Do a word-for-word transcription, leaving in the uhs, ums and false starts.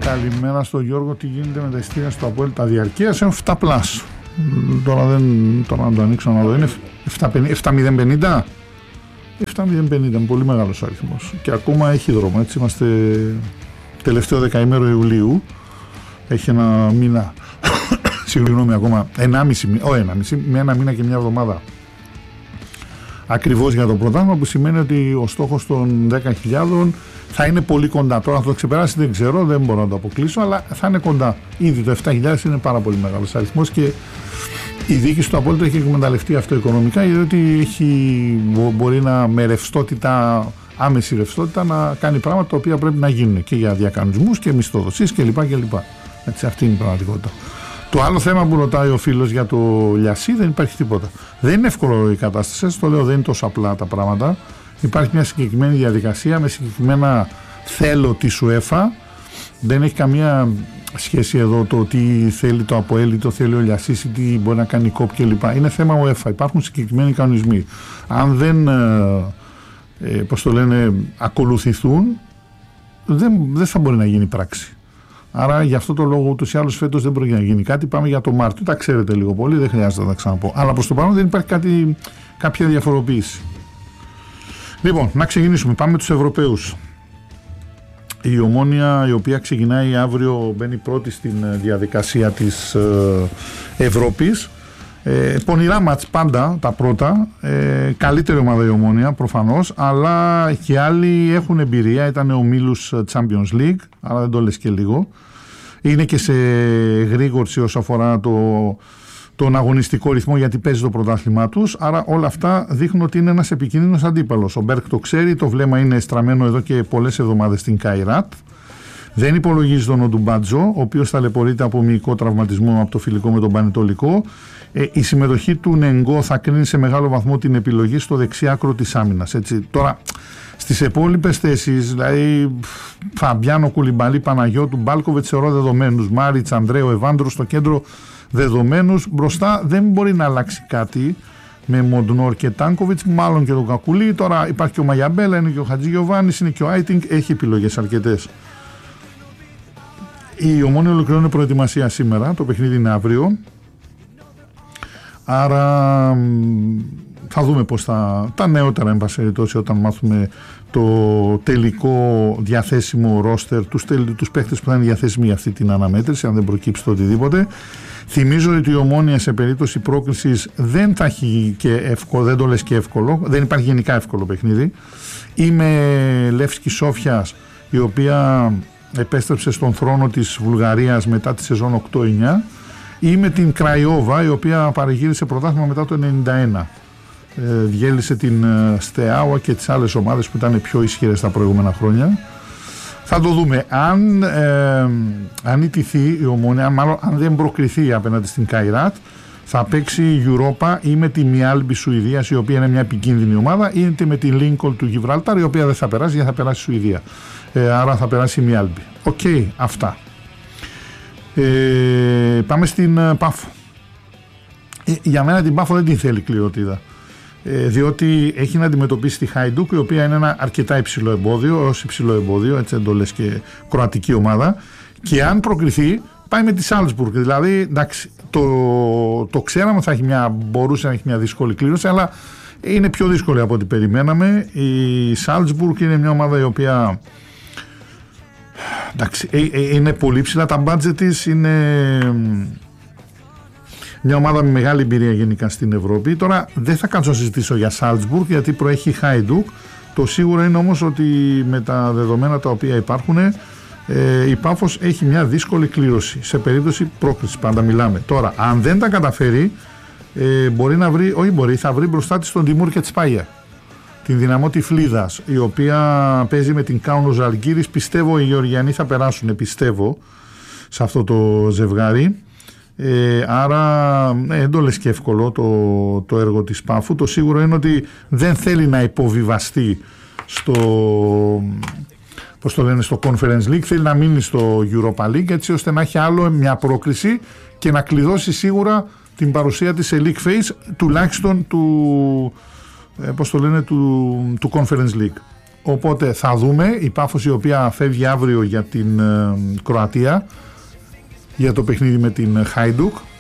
Καλημέρα στο Γιώργο. Τι γίνεται με τα ειστήρια στο Αποέλ? Τα διαρκείας είναι επτά πλάς. Τώρα δεν. Τώρα να το ανοίξω να δω. Είναι επτά μηδέν πενήντα. επτά μηδέν πενήντα είναι πολύ μεγάλος αριθμός. Και ακόμα έχει δρόμο. Έτσι είμαστε τελευταίο δεκαήμερο Ιουλίου. Έχει ένα μήνα. Συγγνώμη, ακόμα ενάμιση μήνα. Όχι, ενάμιση, με ένα μήνα και μια εβδομάδα. Ακριβώς για το πρωτάθλημα, που σημαίνει ότι ο στόχος των δέκα χιλιάδων θα είναι πολύ κοντά. Τώρα θα το ξεπεράσει, δεν ξέρω, δεν μπορώ να το αποκλείσω, αλλά θα είναι κοντά. Ήδη το επτά χιλιάδες είναι πάρα πολύ μεγάλος αριθμός και η διοίκηση του Απόλλωνα έχει εκμεταλλευτεί αυτό οικονομικά, γιατί έχει, μπορεί να με ρευστότητα, άμεση ρευστότητα, να κάνει πράγματα τα οποία πρέπει να γίνουν και για διακανονισμούς και μισθοδοσίες κλπ. κλπ. Έτσι, αυτή είναι η πραγματικότητα. Το άλλο θέμα που ρωτάει ο φίλος για το Λιασί, δεν υπάρχει τίποτα. Δεν είναι εύκολο η κατάσταση, σας το λέω, δεν είναι τόσο απλά τα πράγματα. Υπάρχει μια συγκεκριμένη διαδικασία με συγκεκριμένα θέλω της UEFA. Δεν έχει καμία σχέση εδώ το τι θέλει το Αποέλ, το θέλει ο Λιασίς ή τι μπορεί να κάνει η κόπ κλπ. Είναι θέμα UEFA. Υπάρχουν συγκεκριμένοι κανονισμοί. Αν δεν ε, πώς το λένε, ακολουθηθούν, δεν, δεν θα μπορεί να γίνει πράξη. Άρα γι' αυτό το λόγο ούτως ή άλλως φέτος δεν πρόκειται να γίνει κάτι. Πάμε για το Μάρτιο. Τα ξέρετε λίγο πολύ, δεν χρειάζεται να τα ξαναπώ. Αλλά προς το παρόν δεν υπάρχει κάτι, κάποια διαφοροποίηση. Λοιπόν, να ξεκινήσουμε. Πάμε τους Ευρωπαίους. Η Ομόνοια, η οποία ξεκινάει αύριο, μπαίνει πρώτη στην διαδικασία της ε, Ευρώπης. Ε, πονηρά μάτς πάντα τα πρώτα. Ε, καλύτερη ομάδα η Ομόνοια προφανώς, αλλά και άλλοι έχουν εμπειρία. Ήταν ο Μίλους Champions League, αλλά δεν το λες και λίγο. Είναι και σε γρήγορση όσο αφορά το, τον αγωνιστικό ρυθμό, γιατί παίζει το πρωτάθλημά τους. Άρα όλα αυτά δείχνουν ότι είναι ένας επικίνδυνος αντίπαλος. Ο Μπέρκ το ξέρει, το βλέμμα είναι στραμμένο εδώ και πολλές εβδομάδες στην Καϊράτ. Δεν υπολογίζει τον Οντουμπάτζο, ο οποίος ταλαιπωρείται από μυϊκό τραυματισμό από το φιλικό με τον Πανετολικό. Ε, η συμμετοχή του Νεγκό θα κρίνει σε μεγάλο βαθμό την επιλογή στο δεξιάκρο της άμυνας. Έτσι. Τώρα, στις υπόλοιπες θέσεις, δηλαδή Φαμπιάνο, Κουλιμπαλί, Παναγιώτου, Μπάλκοβετς, θεωρώ δεδομένους. Μάριτς, Ανδρέο, Ευάνδρου στο κέντρο δεδομένους. Μπροστά δεν μπορεί να αλλάξει κάτι με Μοντνόρ και Τάνκοβιτς, μάλλον και τον Κακουλί. Τώρα υπάρχει και ο Μαγιαμπέλα, είναι και ο Χατζηγιοβάνης, είναι και ο Άιτινγκ, έχει επιλογές αρκετές. Η Ομόνοια ολοκληρώνει προετοιμασία σήμερα, το παιχνίδι είναι αύριο. Άρα θα δούμε πώς θα, τα νεότερα εν πάση περιπτώσει, όταν μάθουμε το τελικό διαθέσιμο ρόστερ, τους, τους παίχτες που θα είναι διαθέσιμοι για αυτή την αναμέτρηση, αν δεν προκύψει το οτιδήποτε. Θυμίζω ότι η Ομόνοια σε περίπτωση πρόκρισης δεν θα έχει και εύκολο, δεν το λες και εύκολο, δεν υπάρχει γενικά εύκολο παιχνίδι. Είμαι Λεύσκη Σόφιας, η οποία επέστρεψε στον θρόνο της Βουλγαρίας μετά τη σεζόν οκτώ εννιά, ή με την Κραϊόβα, η οποία παρηγύρισε πρωτάθλημα μετά το ενενήντα ένα. Ε, διέλυσε την ε, Στεάουα και τις άλλες ομάδες που ήταν πιο ισχυρές τα προηγούμενα χρόνια. Θα το δούμε. Αν, ε, αν ιτηθεί η Ομόνοια, μάλλον αν δεν προκριθεί απέναντι στην Καϊράτ, θα παίξει η Europa ή με τη Μιάλμπι Σουηδίας, η οποία είναι μια επικίνδυνη ομάδα, ή με την Λίνκολν του Γιβραλτάρ, η οποία δεν θα περάσει, γιατί θα περάσει η Σουηδία. Ε, άρα θα περάσει η Μιάλμπι. Οκ, okay, αυτά. Ε, πάμε στην uh, Πάφο. Ε, για μένα την Πάφο δεν την θέλει κληροτίδα. Ε, διότι έχει να αντιμετωπίσει τη Χαϊντούκ, η οποία είναι ένα αρκετά υψηλό εμπόδιο, ως υψηλό εμπόδιο, έτσι δεν το λες και κροατική ομάδα. Και αν προκριθεί, πάει με τη Σάλτσμπουργκ. Δηλαδή, εντάξει, το, το ξέραμε θα έχει μια, μπορούσε να έχει μια δύσκολη κλήρωση, αλλά είναι πιο δύσκολη από ό,τι περιμέναμε. Η Σάλτσμπουργκ είναι μια ομάδα η οποία, εντάξει, είναι πολύ ψηλά τα μπάτζετ της, είναι μια ομάδα με μεγάλη εμπειρία γενικά στην Ευρώπη. Τώρα δεν θα κάτσω να συζητήσω για Σάλτσμπουργκ, γιατί προέχει Χάιντουκ. Το σίγουρο είναι όμως ότι με τα δεδομένα τα οποία υπάρχουν, ε, η Πάφος έχει μια δύσκολη κλήρωση σε περίπτωση πρόκρισης, πάντα μιλάμε. Τώρα αν δεν τα καταφέρει, ε, μπορεί να βρει, όχι μπορεί, θα βρει μπροστά της τον Τιμούρ Κετσπάγια, την δυναμό Τυφλίδας, η οποία παίζει με την Κάουνο Ζαλγκύρης. Πιστεύω οι Γεωργιανοί θα περάσουν, πιστεύω, σε αυτό το ζευγάρι. Ε, άρα ε, δεν το λες και εύκολο το, το έργο της Πάφου. Το σίγουρο είναι ότι δεν θέλει να υποβιβαστεί στο, πώς το λένε, στο Conference League. Θέλει να μείνει στο Europa League, έτσι ώστε να έχει άλλο μια πρόκριση και να κλειδώσει σίγουρα την παρουσία της σε League Phase, τουλάχιστον του, ε, πώς το λένε, του, του Conference League. Οπότε θα δούμε. Η Πάφος η οποία φεύγει αύριο για την ε, Κροατία, για το παιχνίδι με την Χάιντουκ.